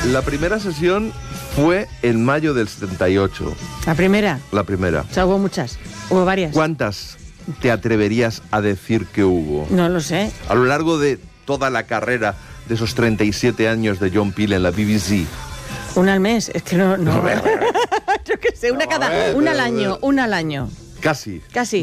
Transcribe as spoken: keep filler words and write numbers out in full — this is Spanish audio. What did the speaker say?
La primera sesión fue en mayo del setenta y ocho. ¿La primera? La primera. O sea, hubo muchas. Hubo varias. ¿Cuántas te atreverías a decir que hubo? No lo sé. A lo largo de toda la carrera de esos treinta y siete años de John Peel en la B B C. Una al mes. Es que no... no. A ver, a ver. Yo qué sé, una No, cada... a ver, una al pero- año, una al año. Casi. Casi.